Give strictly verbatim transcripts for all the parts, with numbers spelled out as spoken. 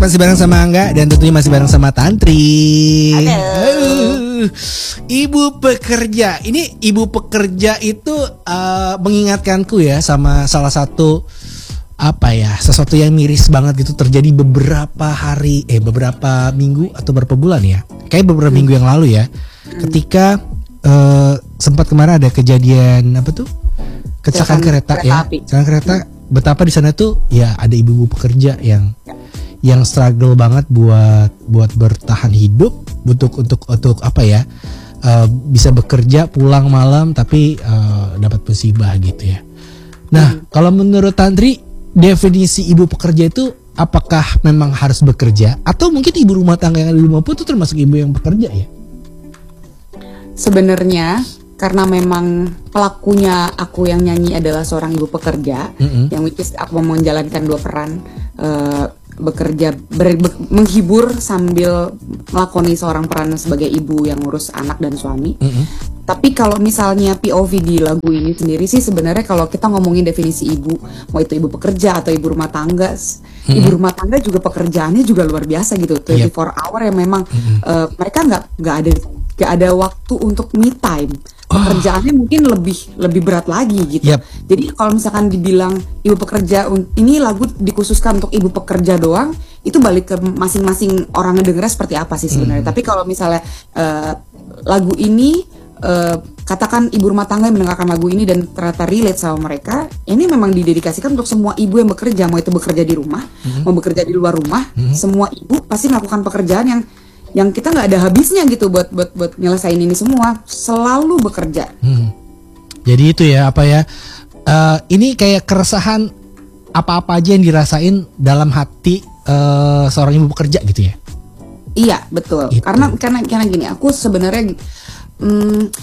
Masih bareng sama Angga dan tentunya masih bareng sama Tantri. Halo. Ibu pekerja. Ini ibu pekerja itu uh, mengingatkanku ya sama salah satu apa ya, sesuatu yang miris banget gitu terjadi beberapa hari eh beberapa minggu atau beberapa bulan ya. Kayak beberapa hmm. minggu yang lalu ya. Ketika uh, sempat kemarin ada kejadian apa tuh? Kecelakaan kereta, kereta ya. Kecelakaan kereta. Betapa di sana tuh ya ada ibu-ibu pekerja yang ya. yang struggle banget buat buat bertahan hidup, untuk untuk untuk apa ya, uh, bisa bekerja pulang malam tapi uh, dapat musibah gitu ya. Nah, hmm. kalau menurut Tantri, definisi ibu pekerja itu apakah memang harus bekerja atau mungkin ibu rumah tangga yang ada di rumah pun itu termasuk ibu yang bekerja ya? Sebenarnya karena memang pelakunya aku yang nyanyi adalah seorang ibu pekerja, mm-hmm. yang which is aku mau menjalankan dua peran, uh, bekerja ber, be, menghibur sambil melakoni seorang peran sebagai ibu yang ngurus anak dan suami. Mm-hmm. Tapi kalau misalnya P O V di lagu ini sendiri sih sebenarnya kalau kita ngomongin definisi ibu, mau itu ibu pekerja atau ibu rumah tangga, mm-hmm. ibu rumah tangga juga pekerjaannya juga luar biasa gitu, twenty-four yep. hour yang memang mm-hmm. uh, mereka nggak nggak ada nggak ada waktu untuk me time. Pekerjaannya oh. mungkin lebih lebih berat lagi gitu. Yep. Jadi kalau misalkan dibilang ibu pekerja, ini lagu dikhususkan untuk ibu pekerja doang, itu balik ke masing-masing orang ngedengernya seperti apa sih sebenarnya. Hmm. Tapi kalau misalnya uh, lagu ini uh, katakan ibu rumah tangga yang mendengarkan lagu ini dan ternyata relate sama mereka, ini memang didedikasikan untuk semua ibu yang bekerja, mau itu bekerja di rumah, hmm. mau bekerja di luar rumah, hmm. semua ibu pasti melakukan pekerjaan yang yang kita nggak ada habisnya gitu buat buat buat nyelesain ini semua, selalu bekerja. Hmm. Jadi itu ya apa ya? Uh, ini kayak keresahan apa-apa aja yang dirasain dalam hati uh, seorang ibu pekerja gitu ya? Iya betul. Itu. Karena karena karena gini, aku sebenarnya hmm,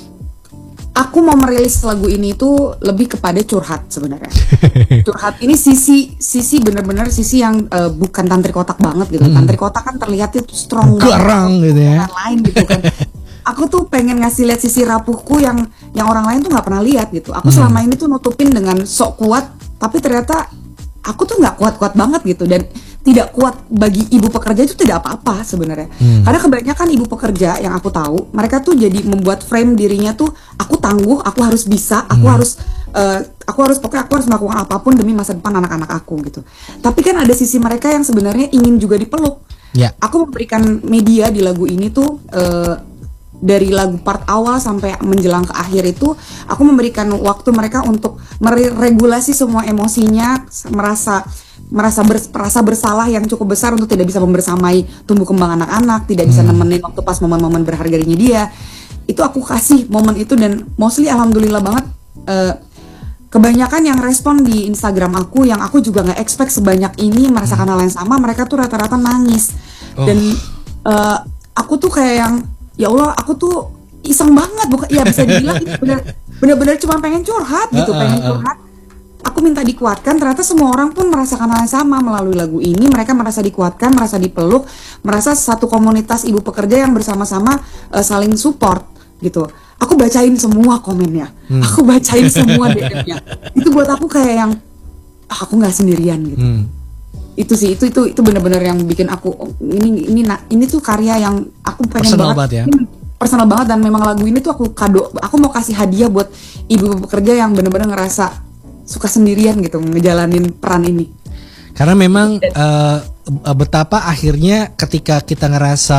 aku mau merilis lagu ini tuh lebih kepada curhat sebenarnya. Curhat ini sisi sisi benar-benar sisi yang uh, bukan tantri kotak banget gitu. Hmm. Tantri kotak kan terlihatnya tuh strong garang gitu ya. Lain gitu kan. Aku tuh pengen ngasih lihat sisi rapuhku yang yang orang lain tuh nggak pernah lihat gitu. Aku hmm. selama ini tuh nutupin dengan sok kuat, tapi ternyata aku tuh nggak kuat-kuat banget gitu, dan tidak kuat bagi ibu pekerja itu tidak apa-apa sebenarnya. Hmm. Karena kebanyakan ibu pekerja yang aku tahu, mereka tuh jadi membuat frame dirinya tuh, aku tangguh, aku harus bisa, aku hmm. harus, uh, aku harus pokoknya aku harus melakukan apapun demi masa depan anak-anak aku gitu. Tapi kan ada sisi mereka yang sebenarnya ingin juga dipeluk. Yeah. Aku memberikan media di lagu ini tuh. Uh, Dari lagu part awal sampai menjelang ke akhir itu, aku memberikan waktu mereka untuk meregulasi semua emosinya, merasa merasa ber, merasa bersalah yang cukup besar untuk tidak bisa membersamai tumbuh kembang anak-anak, tidak bisa hmm. nemenin waktu pas momen-momen berharganya dia. Itu aku kasih momen itu, dan mostly alhamdulillah banget uh, kebanyakan yang respon di Instagram aku yang aku juga nggak expect sebanyak ini merasakan hal yang sama, mereka tuh rata-rata nangis. Oh. Dan uh, aku tuh kayak yang ya Allah, aku tuh iseng banget, bukan ya bisa dibilang itu bener, bener-bener cuma pengen curhat gitu, uh, uh, pengen curhat. Aku minta dikuatkan, ternyata semua orang pun merasakan hal yang sama melalui lagu ini. Mereka merasa dikuatkan, merasa dipeluk, merasa satu komunitas ibu pekerja yang bersama-sama uh, saling support gitu. Aku bacain semua komennya, hmm. aku bacain semua D M-nya. Itu buat aku kayak yang ah, aku nggak sendirian gitu. Hmm. Itu sih itu itu itu benar-benar yang bikin aku oh, ini ini ini tuh karya yang aku pengen personal banget, banget ya. Personal banget, dan memang lagu ini tuh aku kado, aku mau kasih hadiah buat ibu pekerja yang benar-benar ngerasa suka sendirian gitu ngejalanin peran ini. Karena memang uh, betapa akhirnya ketika kita ngerasa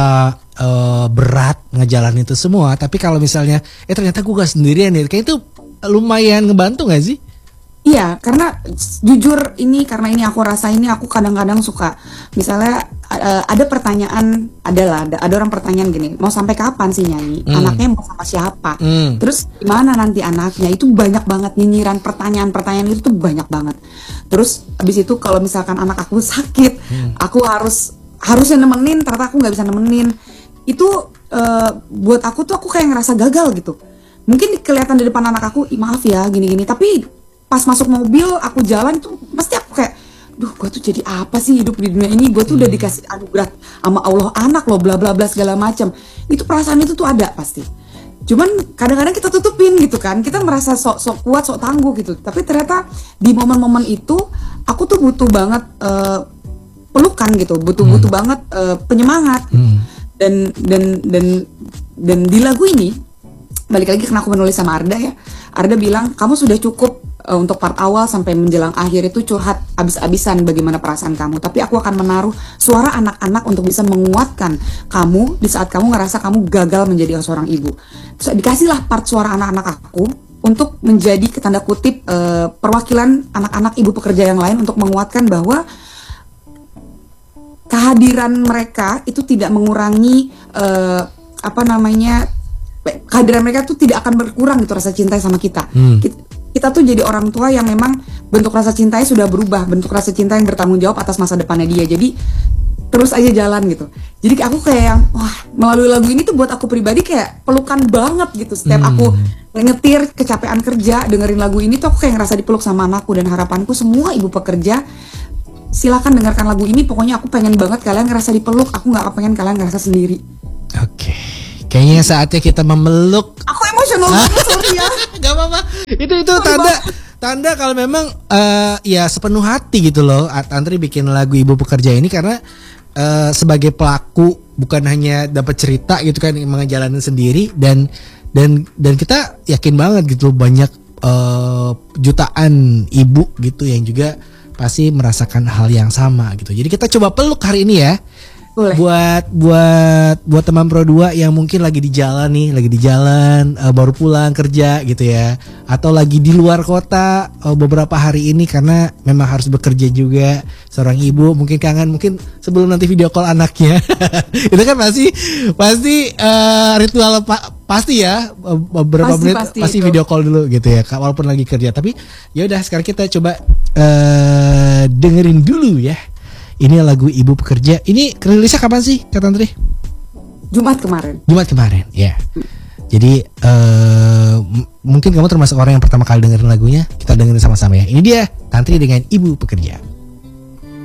uh, berat ngejalanin itu semua, tapi kalau misalnya eh ternyata gue gak sendirian nih, kayak itu lumayan ngebantu gak sih? Iya, karena jujur ini karena ini aku rasa ini aku kadang-kadang suka misalnya uh, ada pertanyaan adalah ada, ada orang pertanyaan gini, mau sampai kapan sih nyanyi? Hmm. Anaknya mau sama siapa? Hmm. Terus gimana nanti anaknya? Itu banyak banget nyinyiran pertanyaan-pertanyaan itu tuh banyak banget. Terus abis itu kalau misalkan anak aku sakit, hmm. aku harus harusnya nemenin, ternyata aku nggak bisa nemenin. Itu uh, buat aku tuh aku kayak ngerasa gagal gitu. Mungkin kelihatan di depan anak aku, maaf ya gini-gini, tapi pas masuk mobil aku jalan tuh pasti aku kayak, duh gue tuh jadi apa sih hidup di dunia ini, gue tuh udah dikasih anugerah sama Allah anak loh, bla bla bla segala macam. Itu perasaan itu tuh ada pasti. Cuman kadang-kadang kita tutupin gitu kan, kita merasa sok-sok kuat, sok tangguh gitu. Tapi ternyata di momen-momen itu aku tuh butuh banget uh, pelukan gitu, butuh-butuh hmm. banget uh, penyemangat. Hmm. Dan dan dan dan di lagu ini balik lagi karena aku menulis sama Arda ya. Arda bilang kamu sudah cukup uh, untuk part awal sampai menjelang akhir itu curhat abis-abisan bagaimana perasaan kamu. Tapi aku akan menaruh suara anak-anak untuk bisa menguatkan kamu di saat kamu ngerasa kamu gagal menjadi seorang ibu. So, dikasihlah part suara anak-anak aku untuk menjadi tanda kutip uh, perwakilan anak-anak ibu pekerja yang lain untuk menguatkan bahwa kehadiran mereka itu tidak mengurangi uh, apa namanya kehadiran mereka itu tidak akan berkurang gitu rasa cinta sama kita. Hmm. kita. Kita tuh jadi orang tua yang memang bentuk rasa cintanya sudah berubah, bentuk rasa cinta yang bertanggung jawab atas masa depannya dia. Jadi terus aja jalan gitu. Jadi aku kayak yang wah melalui lagu ini tuh buat aku pribadi kayak pelukan banget gitu. Setiap hmm. aku ngetir kecapean kerja dengerin lagu ini tuh aku kayak ngerasa dipeluk sama anakku. Dan harapanku semua ibu pekerja silakan dengarkan lagu ini. Pokoknya aku pengen banget kalian ngerasa dipeluk. Aku nggak pengen kalian ngerasa sendiri. Oke, okay. Kayaknya saatnya kita memeluk. Aku emosional banget, sorry ya. Gak apa-apa. Itu itu tanda tanda kalau memang uh, ya sepenuh hati gitu loh. Tantri bikin lagu Ibu Pekerja ini karena uh, sebagai pelaku bukan hanya dapat cerita gitu kan, ngejalanin sendiri dan dan dan kita yakin banget gitu banyak uh, jutaan ibu gitu yang juga pasti merasakan hal yang sama gitu. Jadi kita coba peluk hari ini ya. Boleh. Buat buat buat teman Pro dua yang mungkin lagi di jalan nih, lagi di jalan uh, baru pulang kerja gitu ya, atau lagi di luar kota uh, beberapa hari ini karena memang harus bekerja juga seorang ibu, mungkin kangen, mungkin sebelum nanti video call anaknya. Itu kan pasti pasti uh, ritual pa, pasti ya beberapa pasti, menit pasti, pasti video call dulu gitu ya, walaupun lagi kerja. Tapi ya udah sekarang kita coba uh, dengerin dulu ya. Ini lagu Ibu Pekerja. Ini rilisnya kapan sih, Kak Tantri? Jumat kemarin. Jumat kemarin, ya. Hmm. Jadi uh, m- mungkin kamu termasuk orang yang pertama kali dengerin lagunya. Kita dengerin sama-sama ya. Ini dia Tantri dengan Ibu Pekerja.